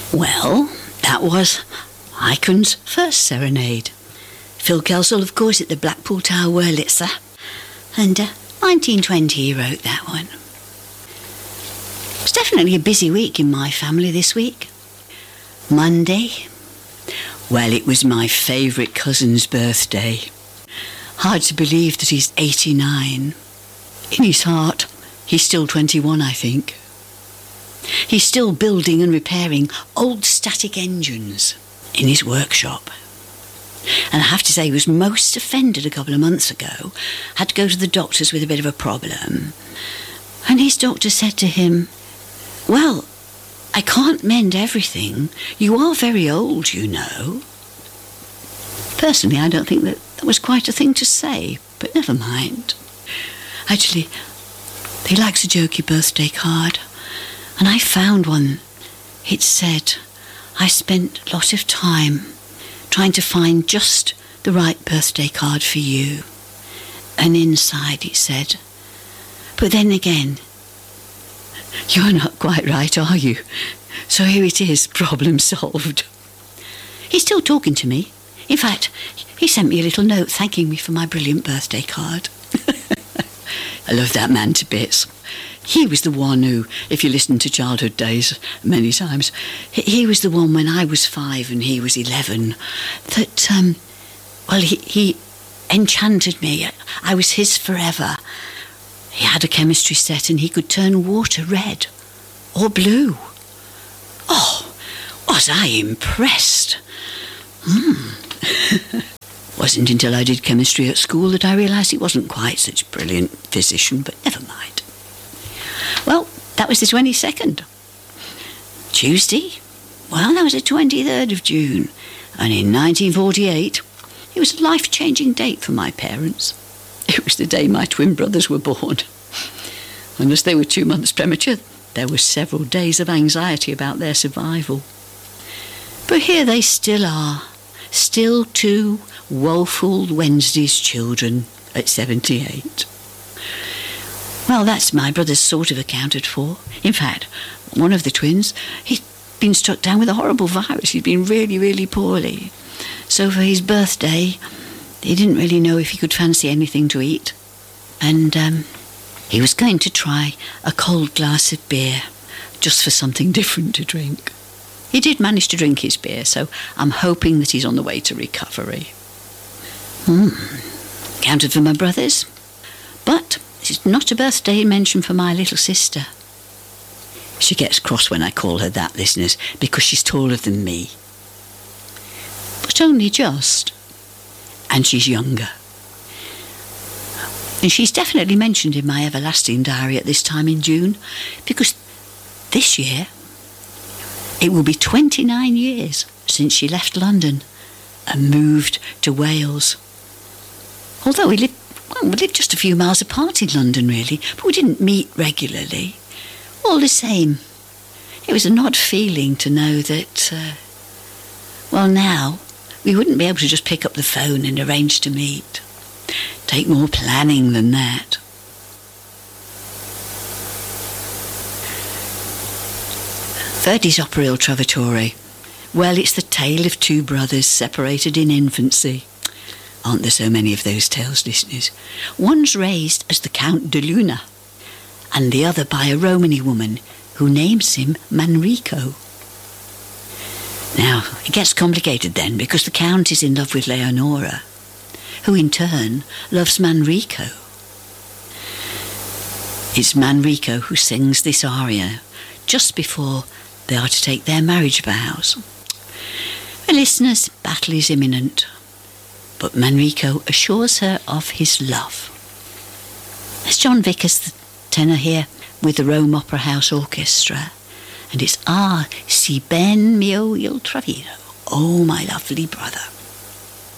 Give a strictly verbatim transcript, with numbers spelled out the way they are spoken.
Well, that was Icon's first serenade. Phil Kelsall, of course, at the Blackpool Tower Wurlitzer. And uh, nineteen twenty he wrote that one. It's definitely a busy week in my family this week. Monday, well, it was my favourite cousin's birthday. Hard to believe that he's eighty-nine. In his heart, he's still twenty-one, I think. He's still building and repairing old static engines in his workshop. And I have to say, he was most offended a couple of months ago. Had to go to the doctor's with a bit of a problem. And his doctor said to him, "Well, I can't mend everything. You are very old, you know." Personally, I don't think that that was quite a thing to say, but never mind. Actually, he likes a jokey birthday card, and I found one. It said, "I spent a lot of time trying to find just the right birthday card for you." And inside it said, "But then again, you're not quite right, are you? So here it is, problem solved." He's still talking to me. In fact, he sent me a little note thanking me for my brilliant birthday card. I love that man to bits. He was the one who, if you listen to Childhood Days many times, he was the one when I was five and he was eleven, that, um, well, he, he enchanted me. I was his forever. He had a chemistry set and he could turn water red or blue. Oh, was I impressed. Hmm. Wasn't until I did chemistry at school that I realised he wasn't quite such a brilliant physician, but never mind. Well, that was the twenty-second. Tuesday? Well, that was the twenty-third of June. And in nineteen forty-eight, it was a life-changing date for my parents. It was the day my twin brothers were born. And as they were two months premature, there were several days of anxiety about their survival. But here they still are, still two woeful Wednesday's children at seventy-eight. Well, that's my brothers sort of accounted for. In fact, one of the twins, he'd been struck down with a horrible virus. He'd been really, really poorly. So for his birthday, he didn't really know if he could fancy anything to eat. And um, he was going to try a cold glass of beer, just for something different to drink. He did manage to drink his beer, so I'm hoping that he's on the way to recovery. Hmm. Counted for my brothers. But it's not a birthday mention for my little sister. She gets cross when I call her that, listeners, because she's taller than me. But only just. And she's younger. And she's definitely mentioned in my everlasting diary at this time in June, because this year it will be twenty-nine years since she left London and moved to Wales. Although we lived, well, we lived just a few miles apart in London, really, but we didn't meet regularly. All the same, it was an odd feeling to know that, uh, well, now we wouldn't be able to just pick up the phone and arrange to meet. Take more planning than that. Verdi's opera Il Trovatore. Well, it's the tale of two brothers separated in infancy. Aren't there so many of those tales, listeners? One's raised as the Count de Luna, and the other by a Romany woman who names him Manrico. Now, it gets complicated then, because the Count is in love with Leonora, who in turn loves Manrico. It's Manrico who sings this aria just before they are to take their marriage vows. Well, listeners, battle is imminent, but Manrico assures her of his love. There's John Vickers, the tenor here, with the Rome Opera House Orchestra, and it's Ah, si ben mio il travino, oh my lovely brother.